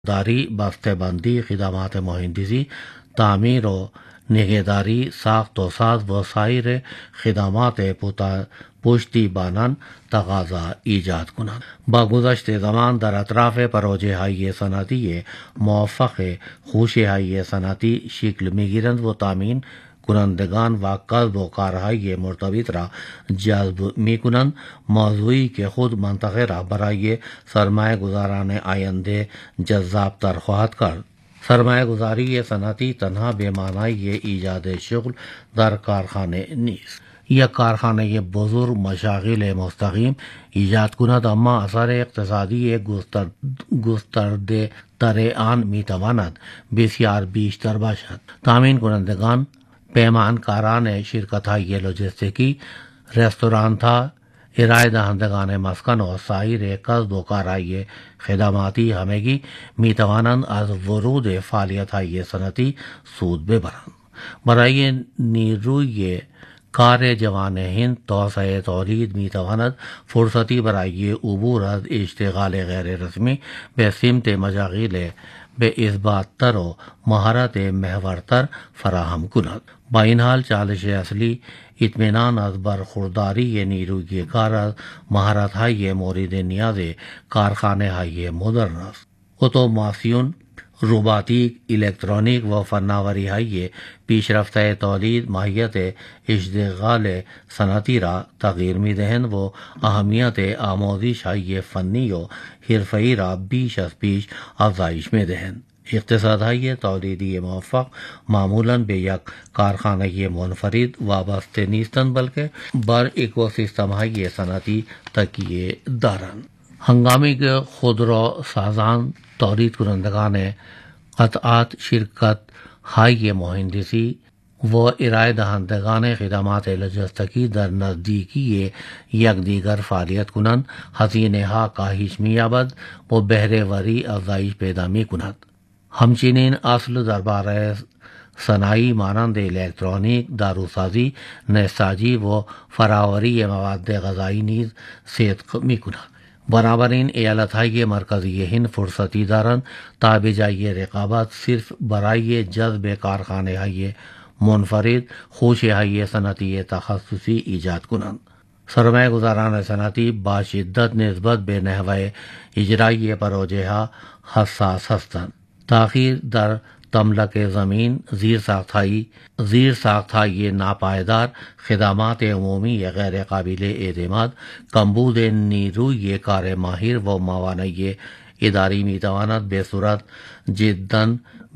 داری بسته بندی خدمات مهندسی تعمیر و نگهداری ساخت و ساز و سایر خدمات پشتی بانان تقاضا ایجاد کنند. با گذشت زمان در اطراف پروژه های صنعتی موفق خوشی های صنعتی شکل میگیرند و تامین کنندگان و کسب و کارهای مرتبط را جذب می کنند، موضوعی که خود منطقه را برای سرمایه گذاران آینده جذاب تر خواهد کرد. سرمایه گذاری صنعتی تنها به معنای ایجاد شغل در کارخانه نیست. یک کارخانه بزرگ مشاغل مستقیم ایجاد کند، اما اثر اقتصادی گسترده تر آن می تواند بسیار بیشتر باشد. تامین کنندگان، پیمانکاران شرکت‌های لوجستیکی، رستوران‌ها، ارائه دهندگان مسکن و سایر کسب و کارهای خدماتی همگی می توانند از ورود فعالیت‌های صنعتی سود ببرند. برای نیروی کار جوان هند توسعه تولید می تواند فرصتی برای عبور از اشتغال غیر رسمی به سمت مشاغل به اثبات‌تر و مهارت محورتر فراهم کند. با این حال چالش اصلی اطمینان از برخورداری نیروی کار از مهارت‌های مورد نیاز کارخانه‌های مدرن است. اتوماسیون، روباتیک، الکترونیک و فناوری‌های پیشرفته تولید ماهیت اشتغال صنعتی را تغییر می‌دهند و اهمیت آموزش‌های فنی و حرفه‌ای را بیش از پیش افزایش می‌دهند. اقتصادهای تولیدی موفق معمولاً به یک کارخانه منفرد وابسته نیستند، بلکه بر اکوسیستم‌های صنعتی تکیه دارند. هنگامی که خودرو سازان، تولید کنندگان قطعات، شرکت های مهندسی و ارائه دهندگان خدمات لوجستیکی در نزدیکی یکدیگر فعالیت کنند، هزینه ها کاهش می‌یابد و بهره‌وری افزایش پیدا می‌کند. همچنین اصل درباره صنایع مانند الکترونیک، داروسازی، نساجی و فراوری مواد غذایی نیز صدق می‌کند. بنابراین ایالت‌های مرکزی هند فرصتی دارند تا بجای رقابت صرف برای جذب کارخانه‌های منفرد خوشی‌های صنعتی تخصصی ایجاد کنند. سرمایه گذاران صنعتی با شدت نسبت به نحوه اجرای پروژه‌ها حساس هستند. تاخیر در تملک زمین، زیر ساختهای ناپایدار، خدمات عمومی غیر قابل اعتماد، کمبود نیروی کار ماهر و موانع اداری می تواند به صورت جداً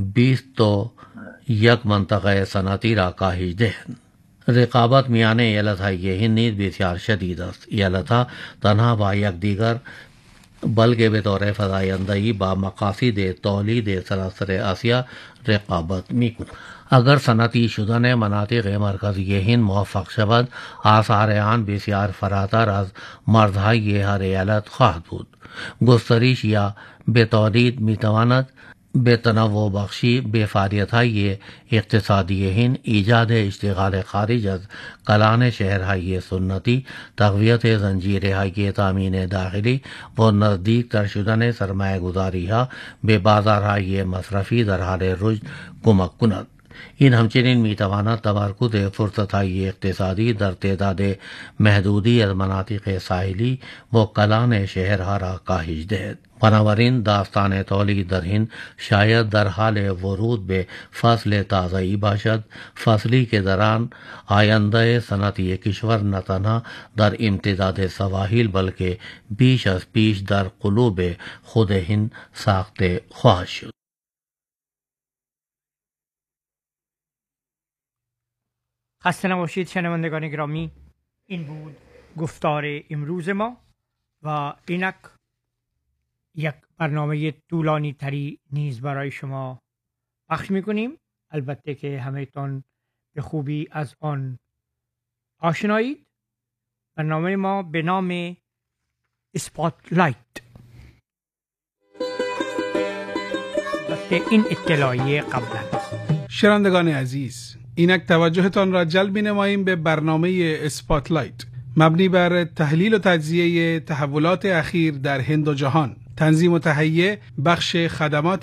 21 منطقه صنعتی را کاهش دهند. رقابت میان ایالت‌های هند نیز بسیار شدید است. ایالت‌ها تنها با یکدیگر بلکه به طور فزاینده‌ای با مقاصد تولید سراسر آسیا رقابت می‌کنند. اگر صنعتی شدن مناطق مرکزی هند موفق شود، آثار آن بسیار فراتر از مرزهای هر ایالت خواهد بود. گسترش یا به تولید می‌تواند به تنوع بخشی به فعالیت‌های اقتصادی هند، ایجاد اشتغال خارج از کلان شهرهای سنتی، تقویت زنجیرهای تامین داخلی و نزدیکتر شدن سرمایه‌گذاری‌ها به بازارهای مصرفی در حال رشد کمک کند. این همچنین میتواند تمرکز فرصت‌های اقتصادی در تعداد محدودی از مناطق ساحلی و کلان شهرها را کاهش دهد. بنابراین داستان تولید در هند شاید در حال ورود به فصل تازه‌ای باشد، فصلی که در آن آینده صنعتی کشور نه تنها در امتداد سواحل بلکه بیش از پیش در قلوب خود هند ساخته خواهد شد. خسته نباشید شنوندگان گرامی، این بود گفتار امروز ما و اینک یک برنامه طولانی تری نیز برای شما پخش میکنیم. البته که همه تان به خوبی از آن آشنایید. برنامه ما به نام اسپاتلایت. البته این اطلاعیه قبلا. شنوندگان عزیز، اینک توجهتان را جلب نماییم به برنامه اسپاتلایت مبنی بر تحلیل و تجزیه تحولات اخیر در هند و جهان. تنظیم و تهیه بخش خدمات